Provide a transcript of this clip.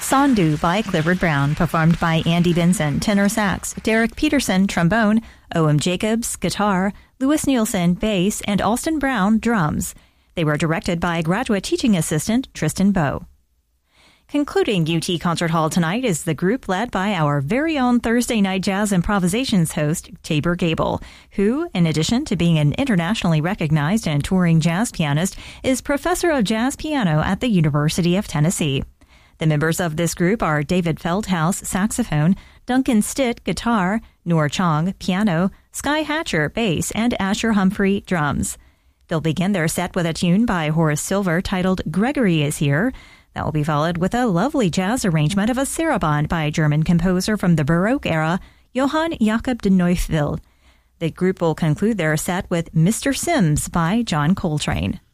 Sandu by Clifford Brown, performed by Andy Benson, tenor sax, Derek Peterson, trombone, O.M. Jacobs, guitar, Louis Nielsen, bass, and Alston Brown, drums. They were directed by graduate teaching assistant Tristan Bowe. Concluding UT Concert Hall tonight is the group led by our very own Thursday Night Jazz Improvisations host, Tabor Gable, who, in addition to being an internationally recognized and touring jazz pianist, is professor of jazz piano at the University of Tennessee. The members of this group are David Feldhaus, saxophone, Duncan Stitt, guitar, Noor Chong, piano, Sky Hatcher, bass, and Asher Humphrey, drums. They'll begin their set with a tune by Horace Silver titled Gregory is Here. That will be followed with a lovely jazz arrangement of a sarabande by German composer from the Baroque era, Johann Jakob de Neufville. The group will conclude their set with Mr. Sims by John Coltrane.